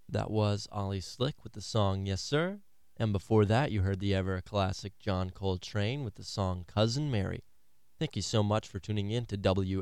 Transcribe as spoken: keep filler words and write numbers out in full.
That was Ollie Slick with the song Yes Sir. And before that, you heard the ever classic John Coltrane with the song Cousin Mary. Thank you so much for tuning in to W